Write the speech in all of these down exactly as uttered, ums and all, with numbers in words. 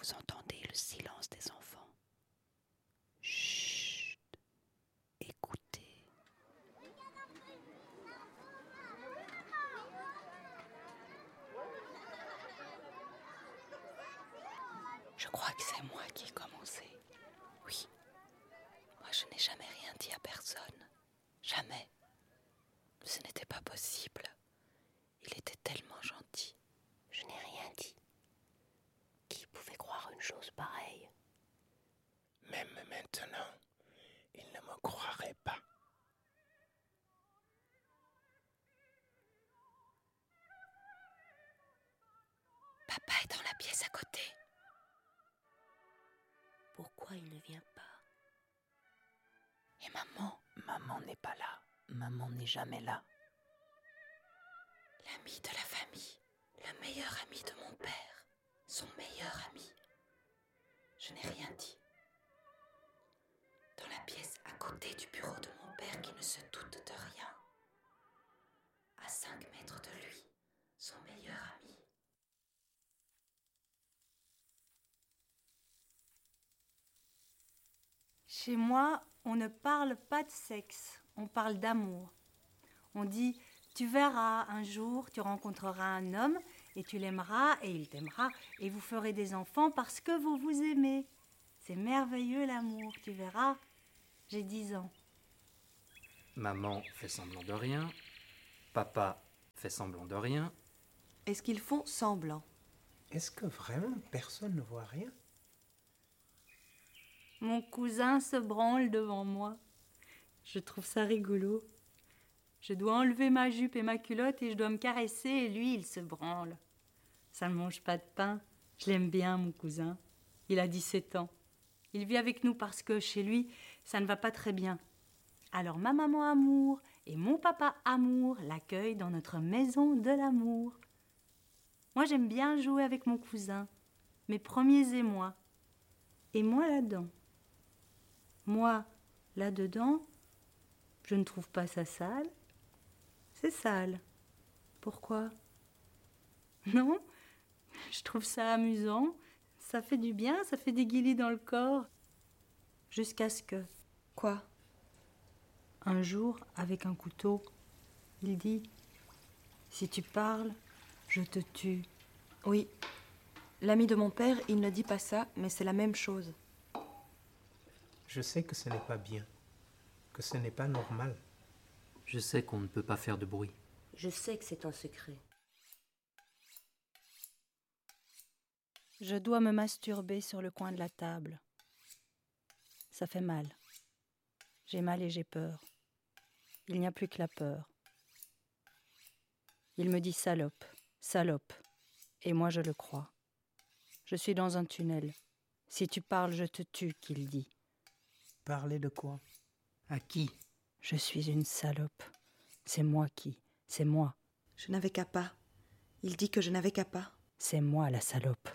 vous entendez le silence des enfants. Chut, écoutez. Je crois que c'est moi qui ai commencé. Oui, moi je n'ai jamais rien dit à personne. Jamais. Ce n'était pas possible. Il était tellement gentil. Je n'ai rien dit. Qui pouvait croire une chose pareille? Même maintenant, il ne me croirait pas. Papa est dans la pièce à côté. Pourquoi il ne vient pas? Et maman? Maman n'est pas là. Maman n'est jamais là. L'ami de la famille, le meilleur ami de mon père, son meilleur ami. Je n'ai rien dit. Dans la pièce à côté du bureau de mon père qui ne se doute de rien. À cinq mètres de lui, son meilleur ami. Chez moi, on ne parle pas de sexe, on parle d'amour. On dit, tu verras, un jour, tu rencontreras un homme et tu l'aimeras et il t'aimera et vous ferez des enfants parce que vous vous aimez. C'est merveilleux l'amour, tu verras. J'ai dix ans. Maman fait semblant de rien. Papa fait semblant de rien. Est-ce qu'ils font semblant? Est-ce que vraiment personne ne voit rien? Mon cousin se branle devant moi. Je trouve ça rigolo. Je dois enlever ma jupe et ma culotte et je dois me caresser et lui, il se branle. Ça ne mange pas de pain. Je l'aime bien, mon cousin. Il a dix-sept ans. Il vit avec nous parce que chez lui, ça ne va pas très bien. Alors ma maman Amour et mon papa Amour l'accueillent dans notre maison de l'amour. Moi, j'aime bien jouer avec mon cousin, mes premiers émois. Et moi là-dedans. Moi, là-dedans, je ne trouve pas ça sale. C'est sale. Pourquoi? Non, je trouve ça amusant. Ça fait du bien, ça fait des guilis dans le corps. Jusqu'à ce que... Quoi? Un jour, avec un couteau, il dit « Si tu parles, je te tue. » Oui. L'ami de mon père, il ne dit pas ça, mais c'est la même chose. Je sais que ce n'est pas bien, que ce n'est pas normal. Je sais qu'on ne peut pas faire de bruit. Je sais que c'est un secret. Je dois me masturber sur le coin de la table. Ça fait mal. J'ai mal et j'ai peur. Il n'y a plus que la peur. Il me dit salope, salope. Et moi je le crois. Je suis dans un tunnel. Si tu parles, je te tue, qu'il dit. Parler de quoi? À qui? Je suis une salope. C'est moi qui, c'est moi. Je n'avais qu'à pas. Il dit que je n'avais qu'à pas. C'est moi la salope.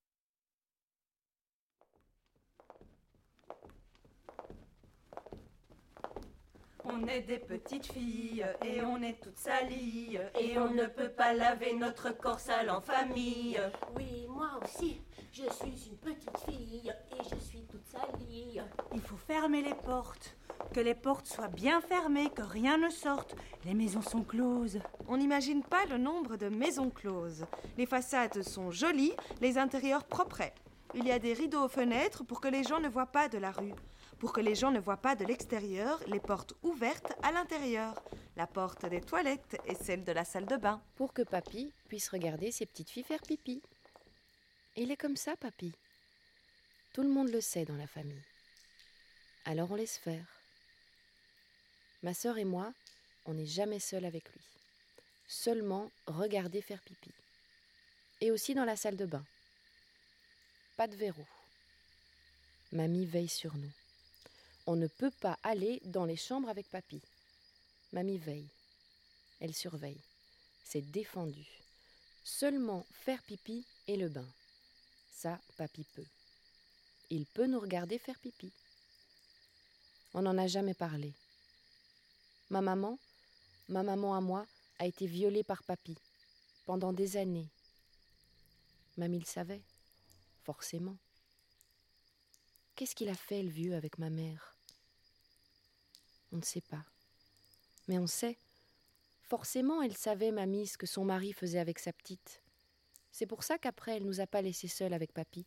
On est des petites filles et on est toutes salies et on ne peut pas laver notre corps sale en famille. Oui, moi aussi, je suis une petite fille et je suis toute salie. Il faut fermer les portes, que les portes soient bien fermées, que rien ne sorte. Les maisons sont closes. On n'imagine pas le nombre de maisons closes. Les façades sont jolies, les intérieurs propres. Il y a des rideaux aux fenêtres pour que les gens ne voient pas de la rue. Pour que les gens ne voient pas de l'extérieur, les portes ouvertes à l'intérieur. La porte des toilettes et celle de la salle de bain. Pour que papy puisse regarder ses petites filles faire pipi. Il est comme ça, papy. Tout le monde le sait dans la famille. Alors on laisse faire. Ma sœur et moi, on n'est jamais seuls avec lui. Seulement regarder faire pipi. Et aussi dans la salle de bain. Pas de verrou. Mamie veille sur nous. On ne peut pas aller dans les chambres avec papy. Mamie veille. Elle surveille. C'est défendu. Seulement faire pipi et le bain. Ça, papy peut. Il peut nous regarder faire pipi. On n'en a jamais parlé. Ma maman, ma maman à moi, a été violée par papy pendant des années. Mamie le savait. forcément. Qu'est-ce qu'il a fait, le vieux, avec ma mère? On ne sait pas. Mais on sait. Forcément, elle savait, mamie, ce que son mari faisait avec sa petite. C'est pour ça qu'après, elle nous a pas laissés seuls avec papy.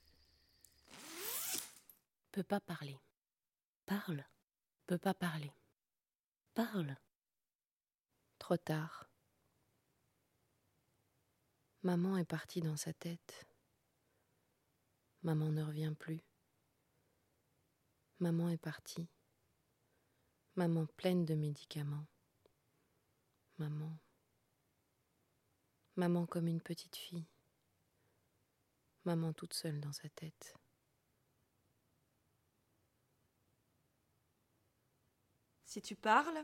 Peut pas parler. Parle. Peut pas parler. Parle. Trop tard. Maman est partie dans sa tête. Maman ne revient plus. Maman est partie. Maman pleine de médicaments. Maman. Maman comme une petite fille. Maman toute seule dans sa tête. Si tu parles,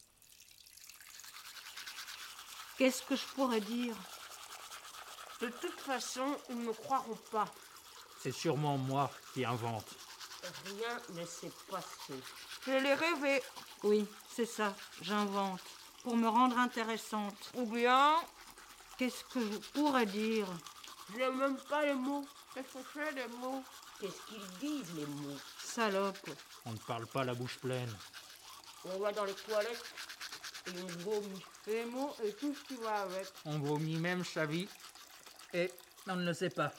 Qu'est-ce que je pourrais dire? De toute façon, ils ne me croiront pas. C'est sûrement moi qui invente. Rien ne s'est passé. je l'ai rêvé. Oui, c'est ça, j'invente. Pour me rendre intéressante. Ou bien, Qu'est-ce que je pourrais dire? Je n'aime même pas les mots. qu'est-ce que c'est des mots? Qu'est-ce qu'ils disent, les mots? Salope. On ne parle pas la bouche pleine. On va dans les toilettes et on vomit. Les mots et tout ce qui va avec. On vomit même sa vie et on ne le sait pas.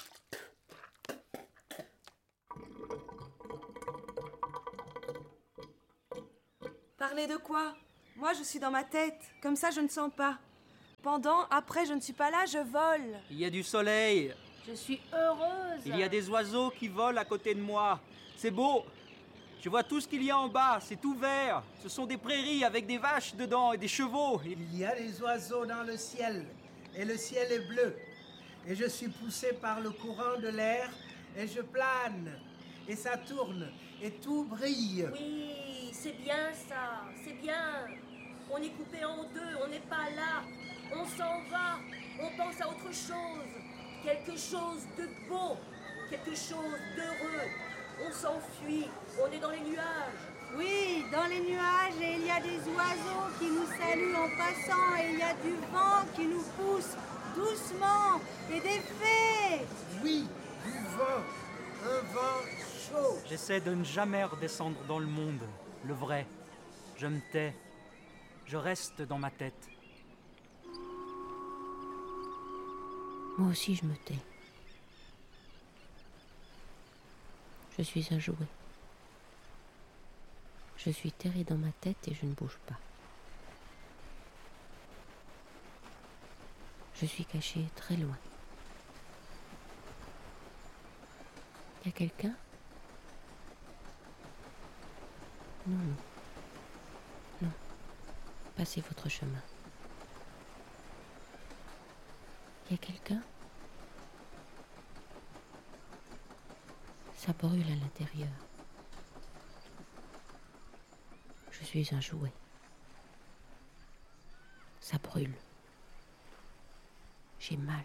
Parler de quoi? Moi, je suis dans ma tête. Comme ça, je ne sens pas. Pendant, après, je ne suis pas là, je vole. Il y a du soleil. Je suis heureuse. Il y a des oiseaux qui volent à côté de moi. C'est beau. Je vois tout ce qu'il y a en bas. C'est tout vert. Ce sont des prairies avec des vaches dedans et des chevaux. Il y a des oiseaux dans le ciel. Et le ciel est bleu. Et je suis poussé par le courant de l'air. Et je plane. Et ça tourne. Et tout brille. Oui, c'est bien ça. C'est bien. On est coupé en deux. On n'est pas là. On s'en va. On pense à autre chose. Quelque chose de beau. Quelque chose d'heureux. On s'enfuit. On est dans les nuages. Oui, dans les nuages, et il y a des oiseaux qui nous saluent en passant, et il y a du vent qui nous pousse doucement, et des fées. Oui, du vent. Un vent chaud. J'essaie de ne jamais redescendre dans le monde, le vrai. Je me tais. Je reste dans ma tête. Moi aussi, je me tais. Je suis un jouet. Je suis terré dans ma tête et je ne bouge pas. Je suis caché très loin. Y a quelqu'un? Non, non. Non. Passez votre chemin. Y a quelqu'un? Ça brûle à l'intérieur. Je suis un jouet. Ça brûle. J'ai mal.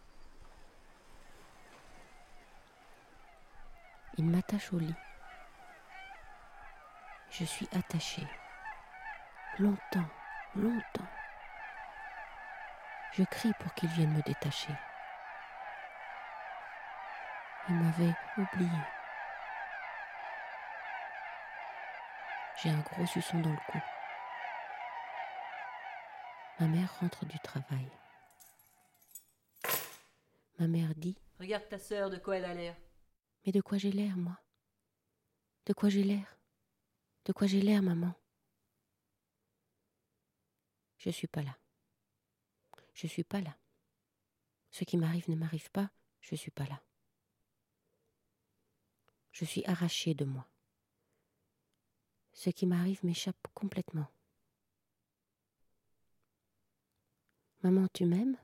Il m'attache au lit. Je suis attachée. Longtemps, longtemps. Je crie pour qu'il vienne me détacher. Il m'avait oublié. J'ai un gros suçon dans le cou. Ma mère rentre du travail. Ma mère dit: Regarde ta sœur, de quoi elle a l'air. Mais de quoi j'ai l'air, moi? De quoi j'ai l'air? De quoi j'ai l'air, maman? Je suis pas là. Je suis pas là. Ce qui m'arrive ne m'arrive pas, je suis pas là. Je suis arrachée de moi. Ce qui m'arrive m'échappe complètement. Maman, tu m'aimes?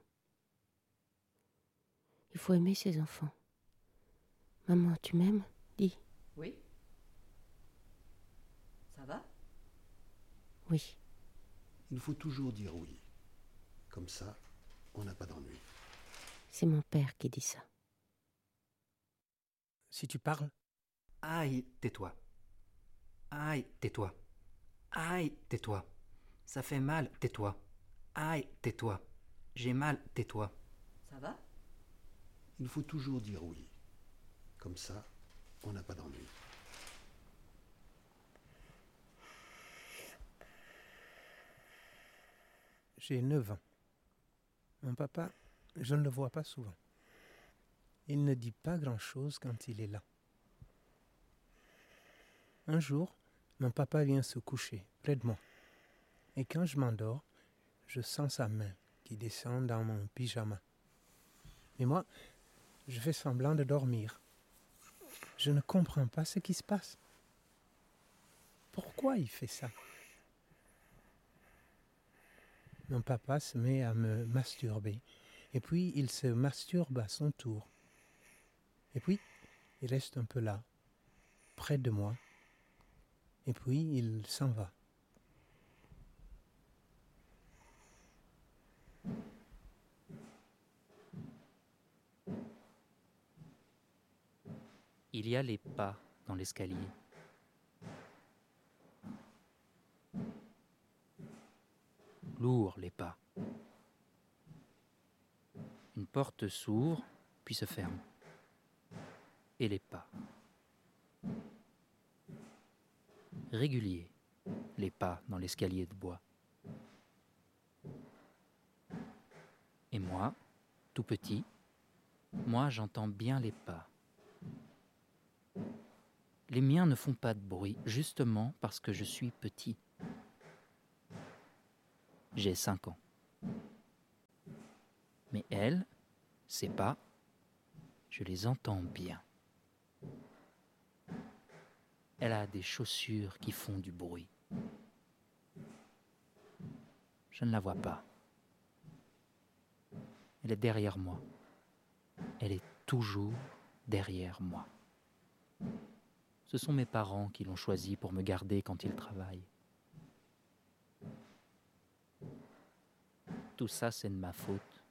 Il faut aimer ses enfants. Maman, tu m'aimes? Dis. Oui. Ça va? Oui. Il faut toujours dire oui. Comme ça, on n'a pas d'ennui. C'est mon père qui dit ça. Si tu parles, Aïe, tais-toi. Aïe, tais-toi. Aïe, tais-toi. Ça fait mal, tais-toi. Aïe, tais-toi. J'ai mal, tais-toi. Ça va? Il faut toujours dire oui. Comme ça, on n'a pas d'ennui. J'ai neuf ans. Mon papa, je ne le vois pas souvent. Il ne dit pas grand-chose quand il est là. Un jour, mon papa vient se coucher près de moi. Et quand je m'endors, je sens sa main qui descend dans mon pyjama. Mais moi, je fais semblant de dormir. Je ne comprends pas ce qui se passe. Pourquoi il fait ça? Mon papa se met à me masturber, et puis il se masturbe à son tour. Et puis, il reste un peu là, près de moi, et puis il s'en va. Il y a les pas dans l'escalier. Lourds les pas. Une porte s'ouvre, puis se ferme. Et les pas. Réguliers, les pas dans l'escalier de bois. Et moi, tout petit, moi j'entends bien les pas. Les miens ne font pas de bruit, justement parce que je suis petit. J'ai cinq ans. Mais elles, ces pas, je les entends bien. Elle a des chaussures qui font du bruit. Je ne la vois pas. Elle est derrière moi. Elle est toujours derrière moi. Ce sont mes parents qui l'ont choisie pour me garder quand ils travaillent. Tout ça, c'est de ma faute.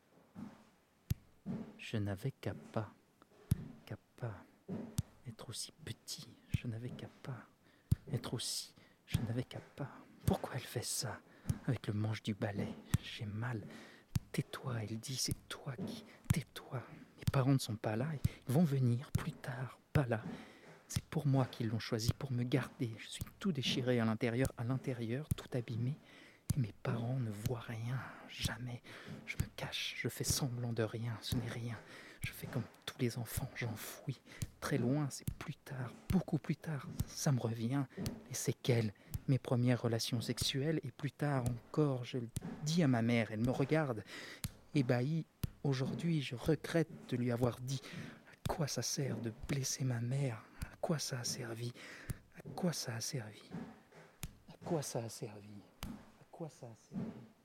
Je n'avais qu'à pas, qu'à pas être aussi petit. Je n'avais qu'à pas être aussi. Je n'avais qu'à pas. Pourquoi elle fait ça avec le manche du balai? J'ai mal. Tais-toi, elle dit, c'est toi qui... Tais-toi. Mes parents ne sont pas là. Ils vont venir plus tard. Pas là. C'est pour moi qu'ils l'ont choisi, pour me garder. Je suis tout déchiré à l'intérieur, à l'intérieur, tout abîmé. Et mes parents ne voient rien, jamais. Je me cache, je fais semblant de rien, ce n'est rien. Je fais comme tous les enfants, j'enfouis. Très loin, c'est plus tard, beaucoup plus tard. Ça me revient, les séquelles, mes premières relations sexuelles. Et plus tard encore, je le dis à ma mère, elle me regarde, ébahie. Aujourd'hui, je regrette de lui avoir dit. À quoi ça sert de blesser ma mère? À quoi ça a servi? À quoi ça a servi? À quoi ça a servi? À quoi ça a servi?